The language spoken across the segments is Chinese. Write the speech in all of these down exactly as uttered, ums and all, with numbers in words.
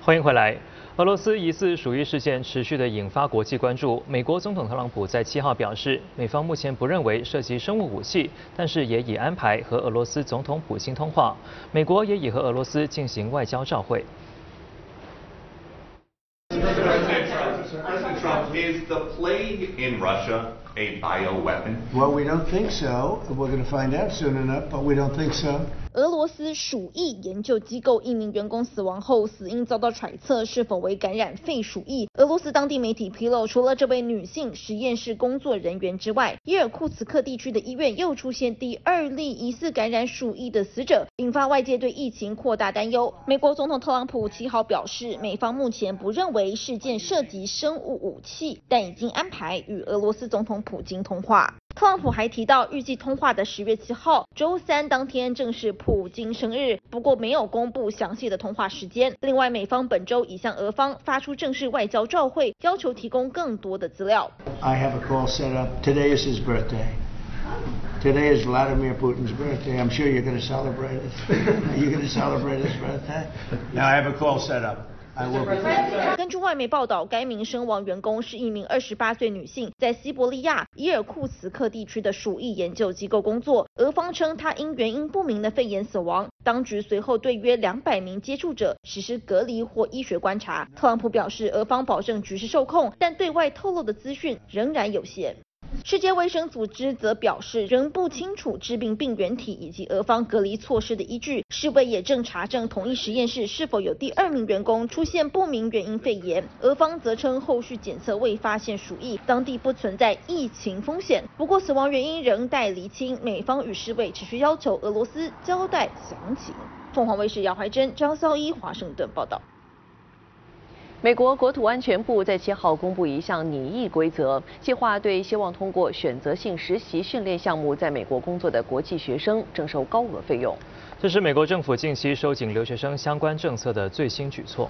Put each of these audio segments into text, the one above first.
欢迎回来。俄罗斯疑似鼠疫事件持续的引发国际关注。美国总统特朗普在七号表示，美方目前不认为涉及生物武器，但是也已安排和俄罗斯总统普京通话。美国也已和俄罗斯进行外交照会。 President Trump, is the plague in Russia a bioweapon? Well, we don't think so. We're going to find out soon enough, but we don't think so. 俄罗斯鼠疫研究机构一名员工死亡后，死因遭到揣测是否为感染肺鼠疫。俄罗斯当地媒体披露，除了这位女性实验室工作人员之外，伊尔库茨克地区的医院又出现第二例疑似感染鼠疫的死者，引发外界对疫情扩大担忧。美国总统特朗普七号表示，美方目前不认为事件涉及生物武器，但已经安排与俄罗斯总统普京通话。 特朗普还提到，预计通话的十月七号，周三当天正是普京生日，不过没有公布详细的通话时间。另外，美方本周已向俄方发出正式外交照会，要求提供更多的资料。 I have a call set up. Today is his birthday. Today is Vladimir Putin's birthday. I'm sure you're going to celebrate it. Are you going to celebrate his birthday? Now I have a call set up. 根据外媒报道，该名身亡员工是一名二十八岁女性，在西伯利亚伊尔库茨克地区的鼠疫研究机构工作。俄方称她因原因不明的肺炎死亡。当局随后对约两百名接触者实施隔离或医学观察。特朗普表示，俄方保证局势受控，但对外透露的资讯仍然有限。 世界卫生组织则表示，仍不清楚致病病原体以及俄方隔离措施的依据。世卫也正查证同一实验室是否有第二名员工出现不明原因肺炎。俄方则称，后续检测未发现鼠疫，当地不存在疫情风险。不过，死亡原因仍待厘清。美方与世卫持续要求俄罗斯交代详情。凤凰卫视姚怀珍、张孝一华盛顿报道。 美国国土安全部在七号公布一项拟议规则，计划对希望通过选择性实习训练项目在美国工作的国际学生征收高额费用。 这是美国政府近期收紧留学生相关政策的最新举措。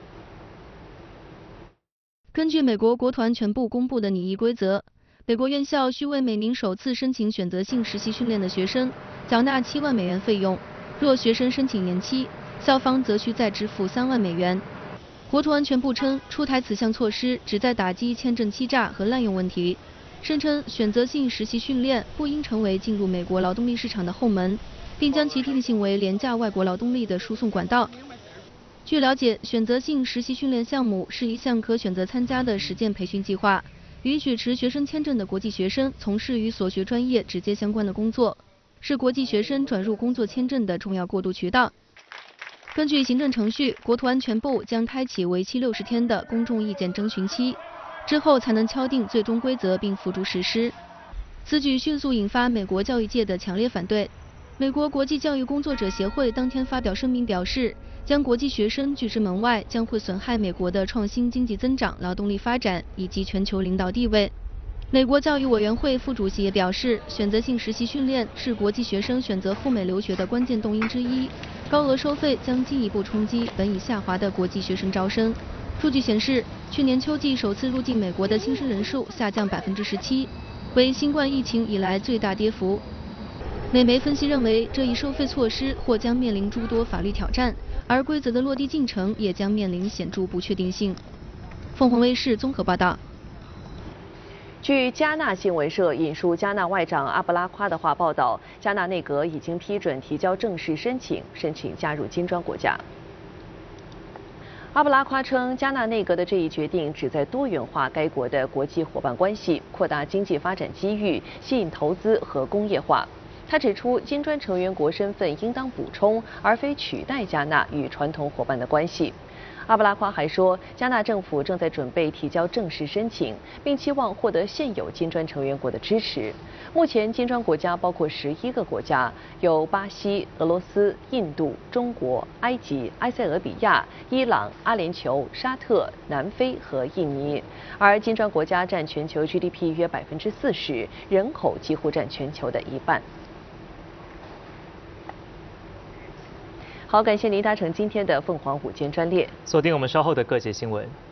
根据美国国土安全部公布的拟议规则，美国院校需为每名首次申请选择性实习训练的学生缴纳七万美元费用，若学生申请延期，校方则需再支付三万美元。 国土安全部称，出台此项措施旨在打击签证欺诈和滥用问题，声称选择性实习训练不应成为进入美国劳动力市场的后门，并将其定性为廉价外国劳动力的输送管道。据了解，选择性实习训练项目是一项可选择参加的实践培训计划，允许持学生签证的国际学生从事与所学专业直接相关的工作，是国际学生转入工作签证的重要过渡渠道。 根据行政程序，国土安全部将开启为期六十天的公众意见征询期，之后才能敲定最终规则并付诸实施。此举迅速引发美国教育界的强烈反对。美国国际教育工作者协会当天发表声明表示，将国际学生拒之门外将会损害美国的创新经济增长、劳动力发展以及全球领导地位。 美国教育委员会副主席也表示，选择性实习训练是国际学生选择赴美留学的关键动因之一。高额收费将进一步冲击本已下滑的国际学生招生。数据显示，去年秋季首次入境美国的新生人数下降百分之十七，为新冠疫情以来最大跌幅。美媒分析认为，这一收费措施或将面临诸多法律挑战，而规则的落地进程也将面临显著不确定性。凤凰卫视综合报道。 据加纳新闻社引述加纳外长阿布拉夸的话报道，加纳内阁已经批准提交正式申请，申请加入金砖国家。阿布拉夸称，加纳内阁的这一决定旨在多元化该国的国际伙伴关系，扩大经济发展机遇，吸引投资和工业化。他指出，金砖成员国身份应当补充而非取代加纳与传统伙伴的关系。 阿布拉夸还说，加纳政府正在准备提交正式申请，并期望获得现有金砖成员国的支持。目前，金砖国家包括十一个国家，有巴西、俄罗斯、印度、中国、埃及、埃塞俄比亚、伊朗、阿联酋、沙特、南非和印尼。而金砖国家占全球 G D P 约百分之四十，人口几乎占全球的一半。 好，感谢您搭乘今天的凤凰午间专列， 锁定我们稍后的各界新闻。